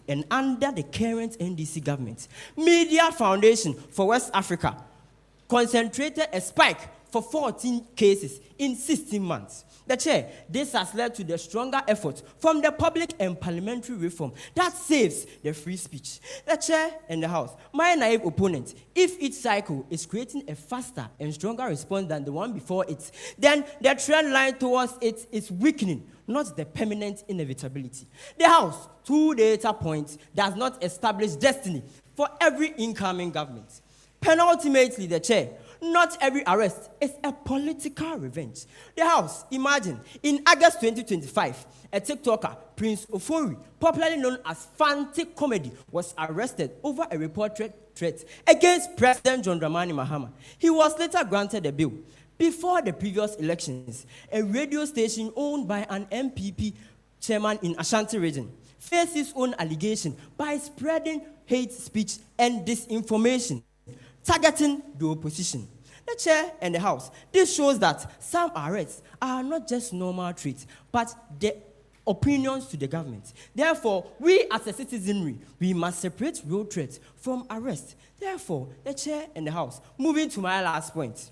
and under the current NDC government, Media Foundation for West Africa concentrated a spike for 14 cases in 16 months. The chair, this has led to the stronger effort from the public and parliamentary reform that saves the free speech. The chair and the House, my naive opponent, if each cycle is creating a faster and stronger response than the one before it, then the trend line towards it is weakening, not the permanent inevitability. The House, 2 data points, does not establish destiny for every incoming government. Penultimately, the chair, not every arrest is a political revenge. The House, imagine, in August 2025, a TikToker, Prince Ofori, popularly known as Fantic Comedy, was arrested over a reported threat against President John Dramani Mahama. He was later granted a bail. Before the previous elections, a radio station owned by an MPP chairman in Ashanti region faced his own allegation by spreading hate speech and disinformation targeting the opposition. The chair and the House, this shows that some arrests are not just normal treats, but the opinions to the government. Therefore, we as a citizenry, we must separate real threats from arrest. Therefore, the chair and the House, moving to my last point.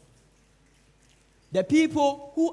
The people who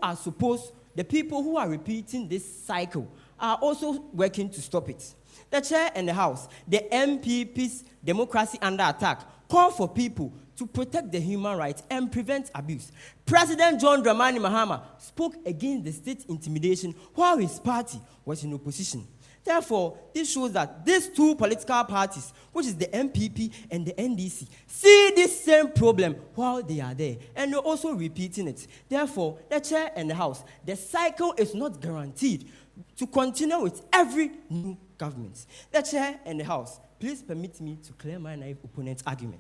are repeating this cycle are also working to stop it. The chair and the House, the MPP's Democracy Under Attack, call for people to protect the human rights and prevent abuse. President John Dramani Mahama spoke against the state intimidation while his party was in opposition. Therefore, this shows that these two political parties, which is the MPP and the NDC, see this same problem while they are there, and they're also repeating it. Therefore, the chair and the House, the cycle is not guaranteed to continue with every new government. The chair and the House, please permit me to clear my naive opponent's argument.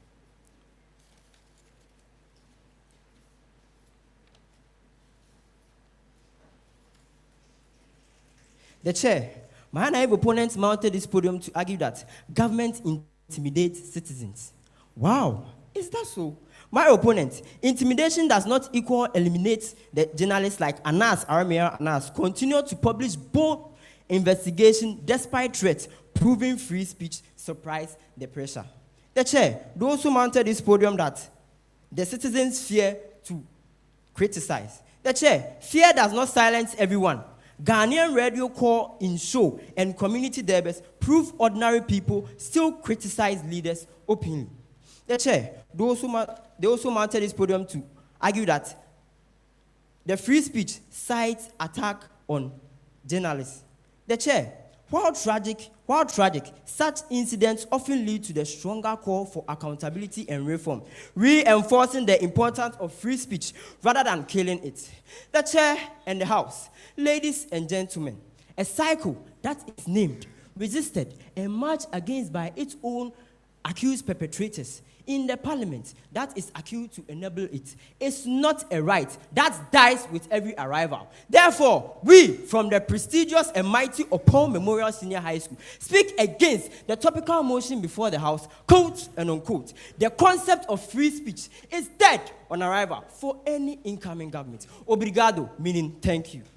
The chair, my naive opponents mounted this podium to argue that government intimidates citizens. Wow, is that so? My opponent, intimidation does not equal eliminate the journalists like Anas Aramea Anas continue to publish bold investigation despite threats, proving free speech surprise the pressure. The chair, those who mounted this podium that the citizens fear to criticize. The chair, fear does not silence everyone. Ghanaian radio call in show and community debates prove ordinary people still criticize leaders openly. The chair, they also mounted this podium to argue that the free speech cites attack on journalists. The chair, while tragic, such incidents often lead to the stronger call for accountability and reform, reinforcing the importance of free speech rather than killing it. The chair and the House, ladies and gentlemen, a cycle that is named, resisted, and marched against by its own accused perpetrators in the parliament that is accused to enable it is not a right that dies with every arrival. Therefore, we from the prestigious and mighty Opon Memorial Senior High School speak against the topical motion before the House, quote and unquote. The concept of free speech is dead on arrival for any incoming government. Obrigado, meaning thank you.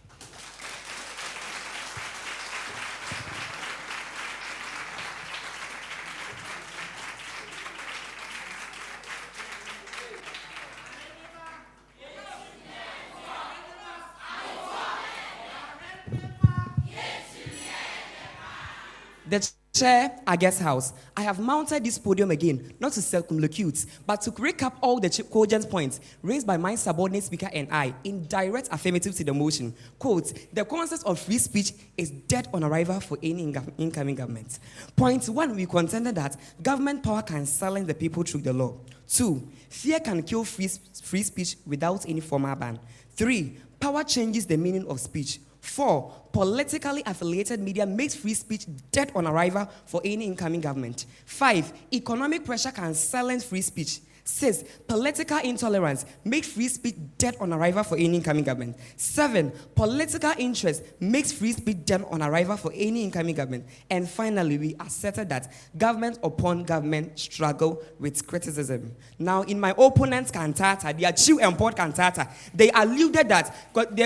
The chair, I guess House, I have mounted this podium again, not to circumlocute, but to recap all the cogent points raised by my subordinate speaker and I in direct affirmative to the motion. Quote, the concept of free speech is dead on arrival for any incoming government. Point 1, we contended that government power can silence the people through the law. 2, fear can kill free speech without any formal ban. 3, power changes the meaning of speech. 4, politically affiliated media makes free speech dead on arrival for any incoming government. 5, economic pressure can silence free speech. 6. Political intolerance makes free speech dead on arrival for any incoming government. 7. Political interest makes free speech dead on arrival for any incoming government. And finally, we asserted that government upon government struggle with criticism. Now, in my opponent's cantata, the Achieve and Port cantata, they alluded that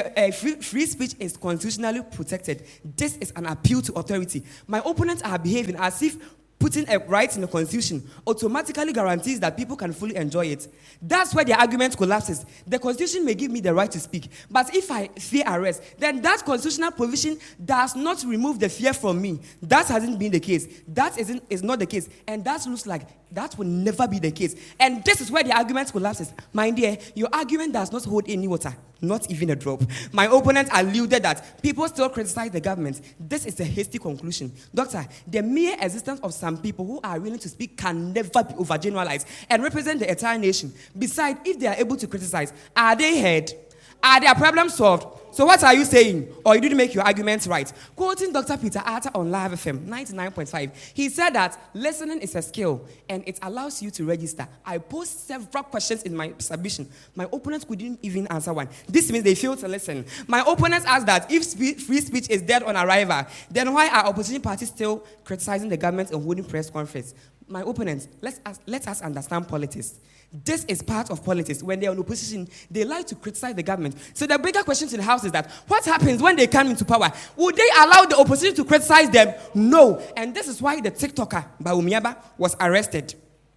free speech is constitutionally protected. This is an appeal to authority. My opponents are behaving as if putting a right in the constitution automatically guarantees that people can fully enjoy it. That's where the argument collapses. The constitution may give me the right to speak, but if I fear arrest, then that constitutional provision does not remove the fear from me. That hasn't been the case. That is not the case, and that looks like that will never be the case. And this is where the argument collapses. My dear, your argument does not hold any water, not even a drop. My opponent alluded that people still criticize the government. This is a hasty conclusion. Doctor, the mere existence of some people who are willing to speak can never be overgeneralized and represent the entire nation. Besides, if they are able to criticize, are they heard? Are their problems solved? So what are you saying? Or you didn't make your arguments right. Quoting Dr. Peter Atta on Live FM 99.5, he said that listening is a skill and it allows you to register. I posed several questions in my submission. My opponents couldn't even answer one. This means they failed to listen. My opponents asked that if free speech is dead on arrival, then why are opposition parties still criticizing the government and holding press conference? My opponents, let us understand politics. This is part of politics. When they're in opposition, they like to criticize the government. So the bigger question to the House is that, what happens when they come into power? Would they allow the opposition to criticize them? No. And this is why the TikToker, Bawumiaba, was arrested.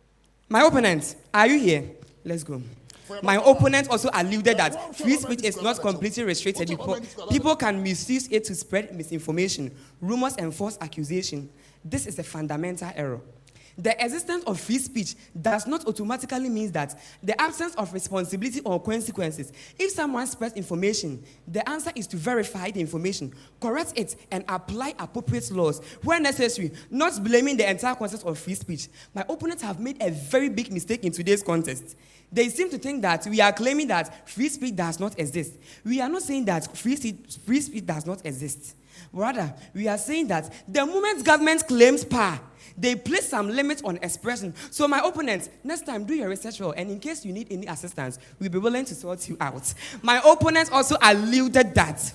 My opponents, are you here? Let's go. My opponent also alluded that free speech is not completely restricted because people can misuse it to spread misinformation, rumors, and false accusation. This is a fundamental error. The existence of free speech does not automatically mean that the absence of responsibility or consequences. If someone spreads information, the answer is to verify the information, correct it, and apply appropriate laws where necessary, not blaming the entire concept of free speech. My opponents have made a very big mistake in today's context. They seem to think that we are claiming that free speech does not exist. We are not saying that free speech does not exist. Rather, we are saying that the moment government claims power, they place some limits on expression. So my opponents, next time do your research well, and in case you need any assistance, we'll be willing to sort you out. My opponents also alluded that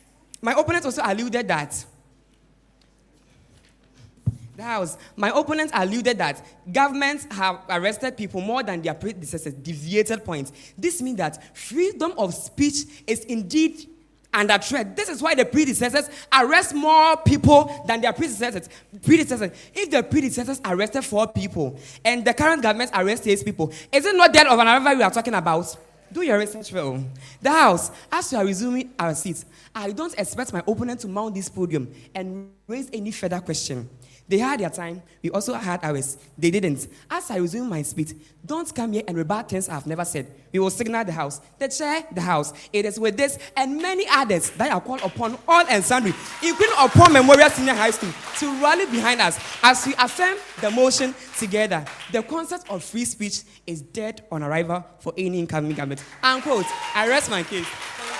my opponents alluded that governments have arrested people more than their predecessors, deviated points. This means that freedom of speech is indeed under threat. This is why the predecessors arrest more people than their predecessors. If the predecessors arrested 4 people and the current government arrests 8 people, is it not that of an arrival we are talking about? Do your research well. The House, as we are resuming our seats, I don't expect my opponent to mount this podium and raise any further question. They had their time. We also had ours. They didn't. As I resume my speech, don't come here and rebut things I've never said. We will signal the House. The chair, the House. It is with this and many others that are called upon all and sundry, including upon Memorial Senior High School, to rally behind us as we affirm the motion together. The concept of free speech is dead on arrival for any incoming government. Unquote. I rest my case.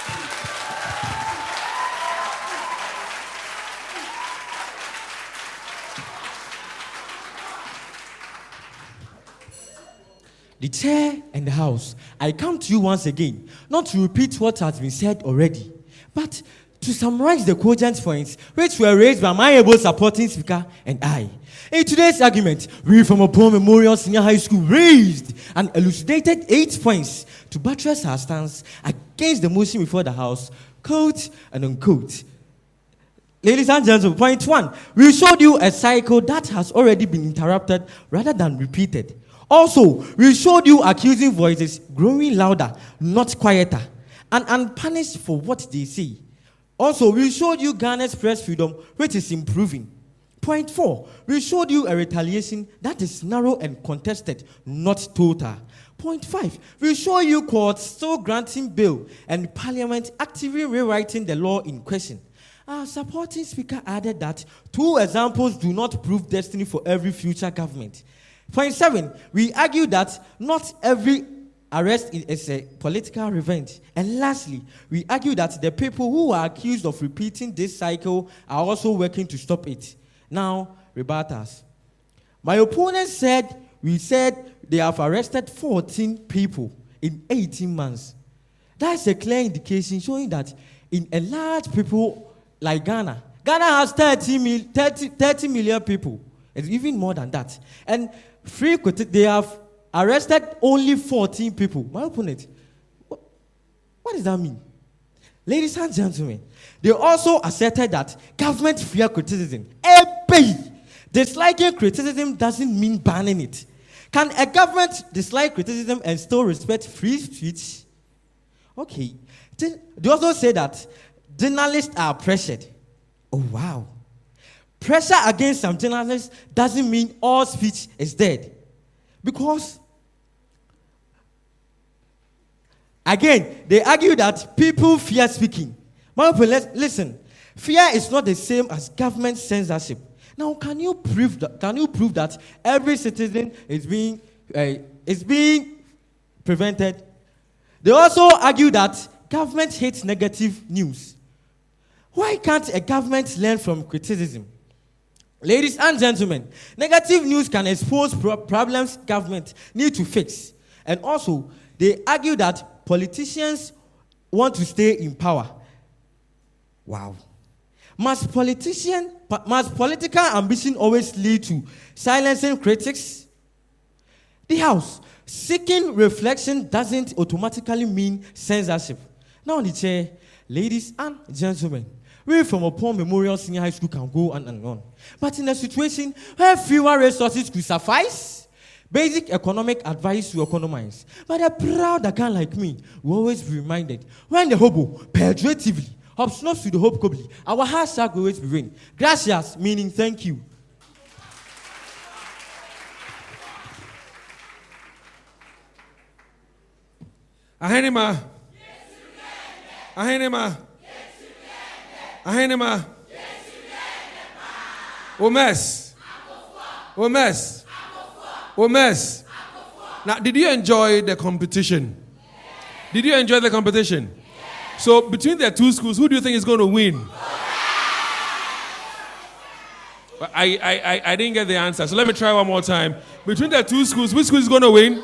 The chair and the House, I come to you once again, not to repeat what has been said already, but to summarize the cogent points which were raised by my able supporting speaker and I. In today's argument, we from Upon Memorial Senior High School raised and elucidated 8 points to buttress our stance against the motion before the House, quote and unquote. Ladies and gentlemen, point 1, we showed you a cycle that has already been interrupted rather than repeated. Also, we showed you accusing voices growing louder, not quieter, and unpunished for what they say. Also, we showed you Ghana's press freedom, which is improving. Point 4, we showed you a retaliation that is narrow and contested, not total. Point 5, we show you courts still granting bail and Parliament actively rewriting the law in question. Our supporting speaker added that 2 examples do not prove destiny for every future government. Point 7, we argue that not every arrest is a political revenge. And lastly, we argue that the people who are accused of repeating this cycle are also working to stop it. Now, rebuttals. My opponent said they have arrested 14 people in 18 months. That's a clear indication showing that in a large people like Ghana has 30 million people. It's even more than that. And they have arrested only 14 people. My opponent, what does that mean? Ladies and gentlemen, they also asserted that government fear criticism. Disliking criticism doesn't mean banning it. Can a government dislike criticism and still respect free speech? Okay. They also say that journalists are pressured. Oh, wow. Pressure against some journalists doesn't mean all speech is dead. Because, again, they argue that people fear speaking. Listen, fear is not the same as government censorship. Now, can you prove that every citizen is being prevented? They also argue that government hates negative news. Why can't a government learn from criticism? Ladies and gentlemen, negative news can expose problems government need to fix. And also, they argue that politicians want to stay in power. Wow. Must political ambition always lead to silencing critics? The House, seeking reflection doesn't automatically mean censorship. Now, the chair, ladies and gentlemen, we from Upon Memorial Senior High School can go on and on. But in a situation where fewer resources could suffice, basic economic advice to economize. But a proud Akan like me will always be reminded when the hobo pejoratively obstructs to the hope cobly, our hashtag will always be ring. Gracias, meaning thank you. Ahenema. Ahenema. Ahenema. Omes. Omes. Omes. Now, did you enjoy the competition? Did you enjoy the competition? So, between the two schools, who do you think is going to win? I didn't get the answer, so let me try one more time. Between the two schools, which school is going to win?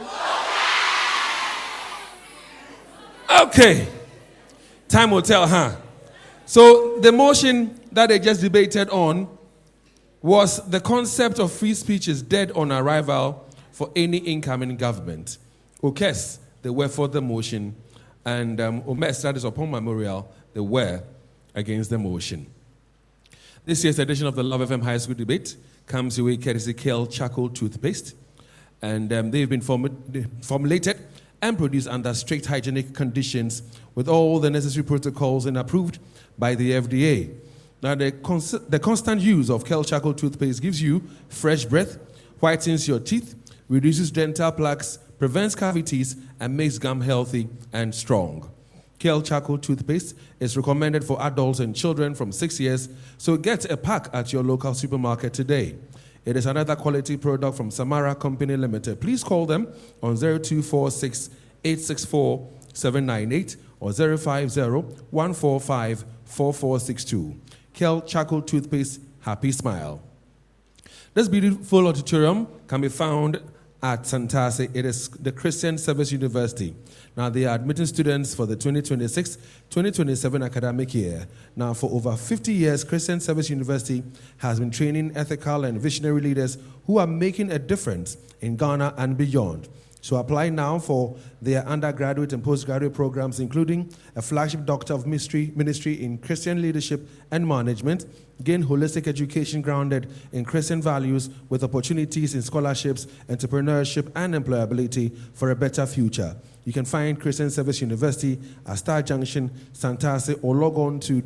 Okay. Time will tell, huh? So, the motion that they just debated on was the concept of free speech is dead on arrival for any incoming government. Okes, they were for the motion, and Omes, that is Upon Memorial, they were against the motion. This year's edition of the Love FM High School debate comes your way courtesy Kale Charcoal Toothpaste, and they've been formulated and produced under strict hygienic conditions with all the necessary protocols and approved by the FDA. Now, the constant use of Kale Charcoal Toothpaste gives you fresh breath, whitens your teeth, reduces dental plaques, prevents cavities, and makes gum healthy and strong. Kale Charcoal Toothpaste is recommended for adults and children from 6 years, so get a pack at your local supermarket today. It is another quality product from Samara Company Limited. Please call them on 0246 864 798 or 050 145 4462. Kale Charcoal Toothpaste, happy smile. This beautiful auditorium can be found at Santase. It is the Christian Service University. Now, they are admitting students for the 2026-2027 academic year. Now, for over 50 years, Christian Service University has been training ethical and visionary leaders who are making a difference in Ghana and beyond. So apply now for their undergraduate and postgraduate programs, including a flagship Doctor of Ministry in Christian Leadership and Management, gain holistic education grounded in Christian values with opportunities in scholarships, entrepreneurship, and employability for a better future. You can find Christian Service University at Star Junction, Santase, or log on to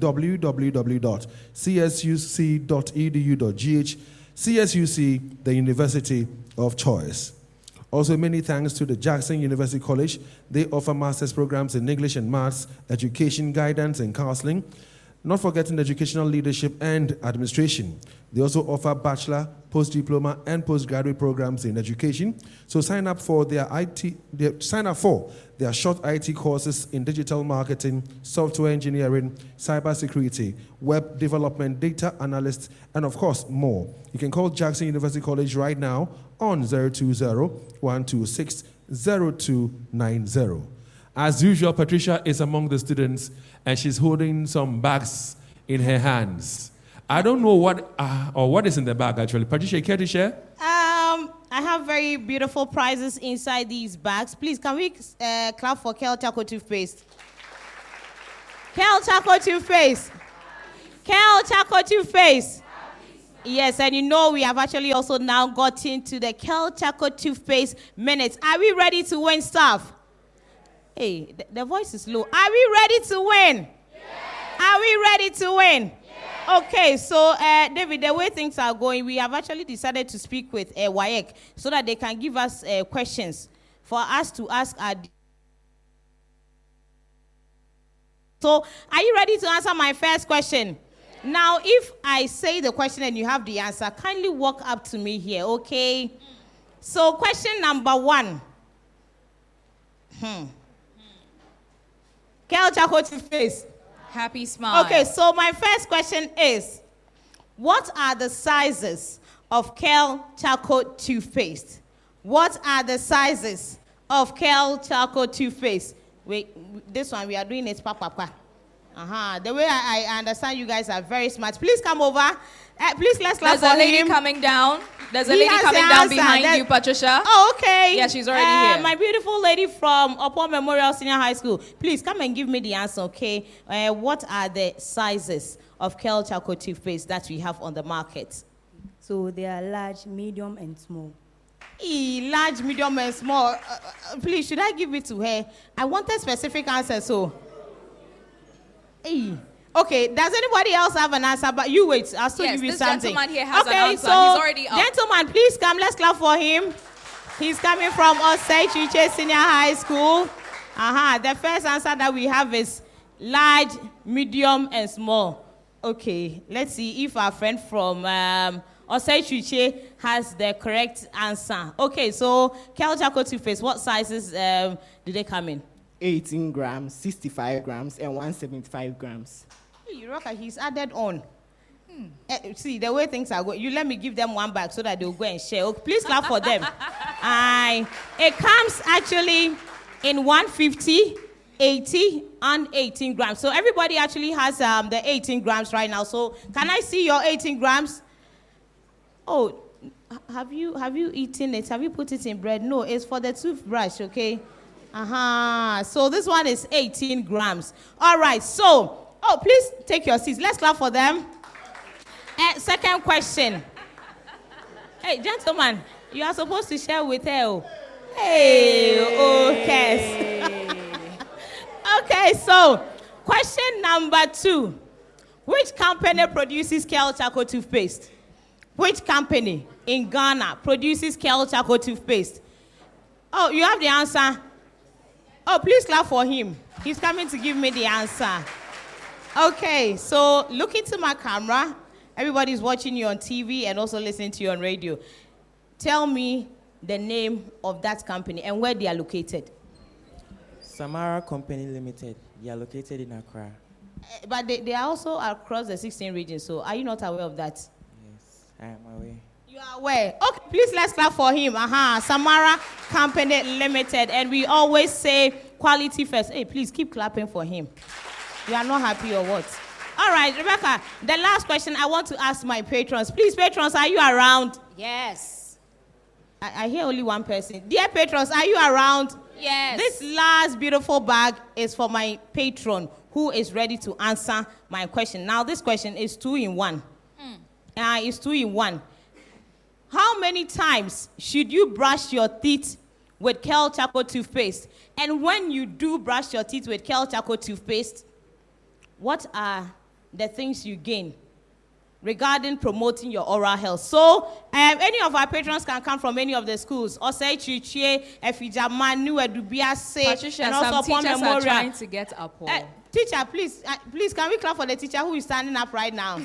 www.csuc.edu.gh. CSUC, the University of Choice. Also, many thanks to the Jackson University College. They offer master's programs in English and Maths, education, guidance, and counseling. not forgetting educational leadership and administration. They also offer bachelor, post-diploma, and postgraduate programs in education. So sign up for their short IT courses in digital marketing, software engineering, cybersecurity, web development, data analysts, and of course more. You can call Jackson University College right now on 020-126-0290. As usual, Patricia is among the students, and she's holding some bags in her hands. I don't know what is in the bag, actually. Patricia, care to share? I have very beautiful prizes inside these bags. Please, can we clap for Kel Chaco toothpaste? Kel Chaco toothpaste. Kel Chaco toothpaste. Yes, and you know we have actually also now got into the Kel Chaco toothpaste minutes. Are we ready to win stuff? Hey, the voice is low. Are we ready to win? Yes. Are we ready to win? Yes. Okay, so David, the way things are going, we have actually decided to speak with WAEC so that they can give us questions for us to ask our... So, are you ready to answer my first question? Yes. Now, if I say the question and you have the answer, kindly walk up to me here, okay? So, question number 1. Kel Chaco toothpaste. Happy smile. Okay, so my first question is, what are the sizes of Kel Chaco toothpaste? What are the sizes of Kel Chaco toothpaste? Wait, this one we are doing it papa. The way I understand, you guys are very smart. Please come over. Please let's clap for him. There's a lady coming down. There's a lady coming down behind you, Patricia. Oh, okay. Yeah, she's already here. My beautiful lady from Upon Memorial Senior High School. Please come and give me the answer, okay? What are the sizes of Kel Chaco toothpaste that we have on the market? So they are large, medium, and small. Large, medium, and small. Please, should I give it to her? I want a specific answer, so... Okay, does anybody else have an answer? But you wait, I'll still give you something. Yes, this gentleman here has an answer. So, he's already up. Gentleman, please come. Let's clap for him. He's coming from Osei Chiche Senior High School. The first answer that we have is large, medium, and small. Okay, let's see if our friend from Osei Chiche has the correct answer. Okay, so Kel Chaco toothpaste, what sizes did they come in? 18 grams, 65 grams, and 175 grams. You rock, he's added on. See, the way things are going, you let me give them one bag so that they'll go and share. Okay, please clap for them. It comes actually in 150, 80, and 18 grams. So everybody actually has the 18 grams right now. So can I see your 18 grams? Oh, have you eaten it? Have you put it in bread? No, it's for the toothbrush, okay? So this one is 18 grams. All right, so, please take your seats. Let's clap for them. Second question. Hey, gentlemen, you are supposed to share with her. Okay. Okay, so, question number 2. Which company produces Kel Chaco toothpaste? Which company in Ghana produces Kel Chaco toothpaste? Oh, you have the answer. Oh, please clap for him. He's coming to give me the answer. Okay, so look into my camera. Everybody's watching you on TV and also listening to you on radio. Tell me the name of that company and where they are located. Samara Company Limited. They are located in Accra. But they are also across the 16 regions, so are you not aware of that? Yes, I am aware. You are aware. Okay, please let's clap for him. Samara Company Limited. And we always say quality first. Hey, please keep clapping for him. You are not happy or what? All right, Rebecca, the last question I want to ask my patrons. Please, patrons, are you around? Yes. I hear only one person. Dear patrons, are you around? Yes. This last beautiful bag is for my patron who is ready to answer my question. Now, this question is 2 in 1. It's 2 in 1. How many times should you brush your teeth with Kel Chaco toothpaste? And when you do brush your teeth with Kel Chaco toothpaste, what are the things you gain regarding promoting your oral health? So, any of our patrons can come from any of the schools. Osei Chiche, Efijamanu, Edubiase, Patricia, and some also Upon teachers Memorial. are trying to get up. Teacher, please, please, can we clap for the teacher who is standing up right now?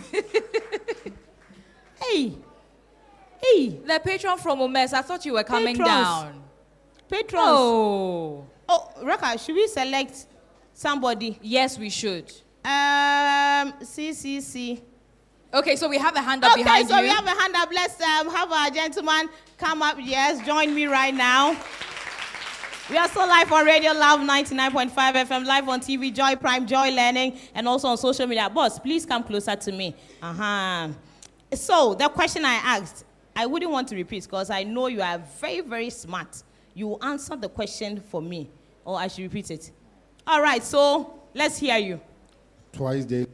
Hey. The patron from Omes, I thought you were coming Patrons. down. Patrons. Oh. Oh, Raka, should we select somebody? Yes, we should. CCC. Okay, so we have a hand up behind you. Okay, so we have a hand up. Let's have our gentleman come up. Yes, join me right now. We are still live on Radio Love 99.5 FM, live on TV, Joy Prime, Joy Learning, and also on social media. Boss, please come closer to me. So, the question I asked, I wouldn't want to repeat because I know you are very, very smart. You will answer the question for me, or I should repeat it. All right, so let's hear you. Twice daily.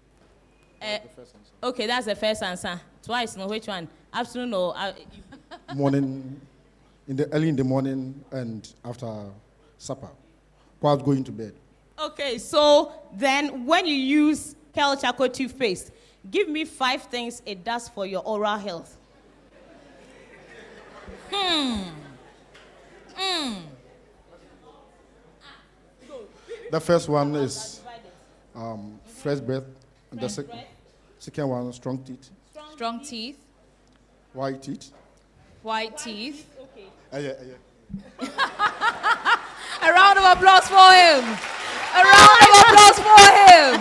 Okay, that's the first answer. Twice, no, which one? Afternoon or... Morning, early in the morning and after supper, while going to bed. Okay, so then when you use Kel Chaco toothpaste, give me 5 things it does for your oral health. The first one is fresh breath, and the second one, strong teeth. Strong teeth. White teeth. White teeth. Yeah. A round of applause for him. A round of applause for him.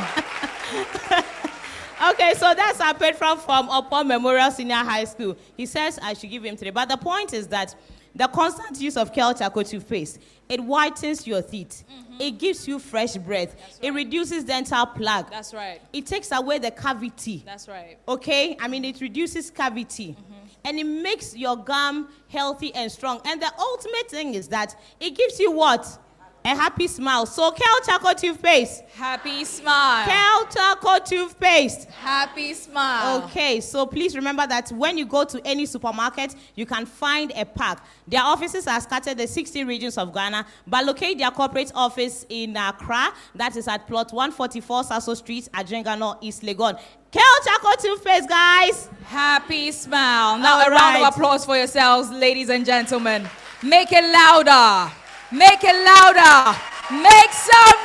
Okay, so that's our patron from Upon Memorial Senior High School. He says I should give him 3. But the point is that the constant use of Kel Chaco toothpaste, it whitens your teeth. It gives you fresh breath. Right. It reduces dental plaque. That's right. It takes away the cavity. That's right. Okay? I mean, it reduces cavity. And it makes your gum healthy and strong. And the ultimate thing is that it gives you what? A happy smile. So, Kel Chaco toothpaste. Happy smile. Kel Chaco toothpaste. Happy smile. Okay, so please remember that when you go to any supermarket, you can find a pack. Their offices are scattered in the 60 regions of Ghana, but locate their corporate office in Accra. That is at plot 144 Sasso Street, Adjengano, East Legon. Kel Chaco toothpaste, guys. Happy smile. Now a round of applause for yourselves, ladies and gentlemen. Make it louder. Make it louder. Make some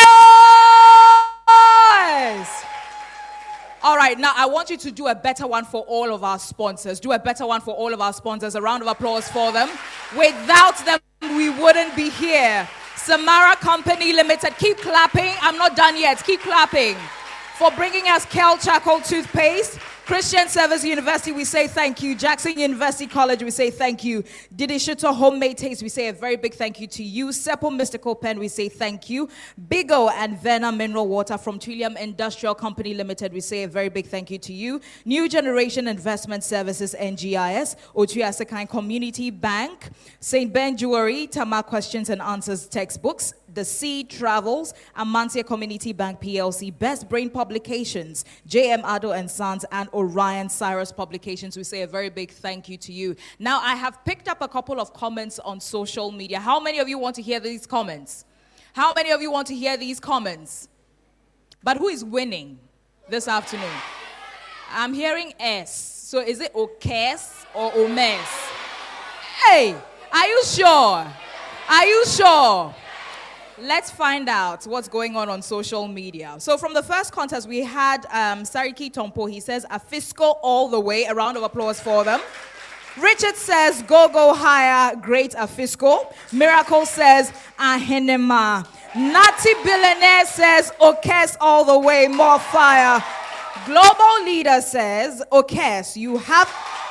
noise. All right, now I want you to do a better one for all of our sponsors. Do a better one for all of our sponsors. A round of applause for them. Without them, we wouldn't be here. Samara Company Limited. Keep clapping. I'm not done yet. Keep clapping. For bringing us Kel Chaco toothpaste. Christian Service University, we say thank you. Jackson University College, we say thank you. Didi Shuto Homemade Taste, we say a very big thank you to you. Seppo Mystical Pen, we say thank you. Bigo and Vena Mineral Water from Trillium Industrial Company Limited, we say a very big thank you to you. New Generation Investment Services, NGIS. Otuya Sekai Community Bank. St. Ben Jewelry, Tama Questions and Answers Textbooks. The Sea Travels, Amantia Community Bank PLC, Best Brain Publications, JM Ado and Sons, and Orion Cyrus Publications. We say a very big thank you to you. Now, I have picked up a couple of comments on social media. How many of you want to hear these comments? How many of you want to hear these comments? But who is winning this afternoon? I'm hearing S. So is it Okes or Omes? Hey, are you sure? Are you sure? Let's find out what's going on social media. So from the first contest, we had Sariki Tompo. He says, Afisco all the way. A round of applause for them. Richard says, go higher, great Afisco. Miracle says, Ahenema. Nati Billionaire says, Okes all the way, more fire. Global Leader says, Okes, you have...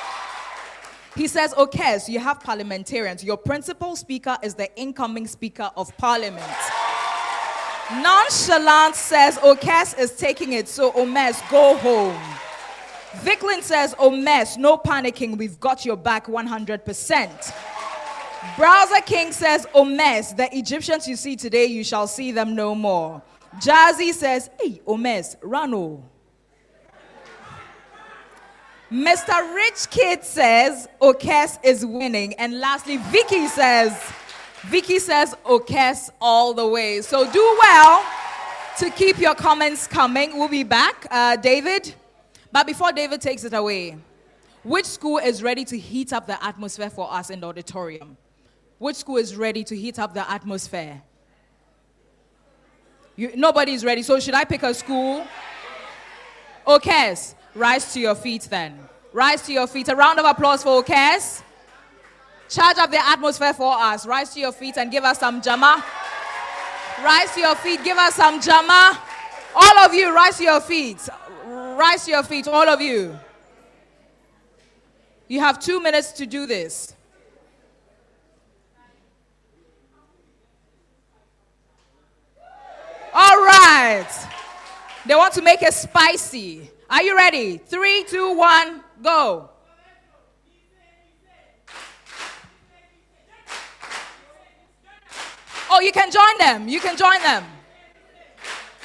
He says, okay, so you have parliamentarians. Your principal speaker is the incoming speaker of parliament. Nonchalant says, Okes is taking it, so Omes, go home. Vicklin says, Omes, no panicking, we've got your back 100%. Browser King says, Omes, the Egyptians you see today, you shall see them no more. Jazzy says, hey, Omes, Rano. Mr. Rich Kid says, Okes is winning. And lastly, Vicky says, Okes all the way. So do well to keep your comments coming. We'll be back. David? But before David takes it away, which school is ready to heat up the atmosphere for us in the auditorium? Which school is ready to heat up the atmosphere? Nobody's ready. So should I pick a school? Okes, rise to your feet then. Rise to your feet. A round of applause for Okes. Charge up the atmosphere for us. Rise to your feet and give us some jama. Rise to your feet. Give us some jama. All of you, rise to your feet. Rise to your feet, all of you. You have 2 minutes to do this. All right. They want to make it spicy. Are you ready? 3, 2, 1, go. Oh, you can join them. You can join them.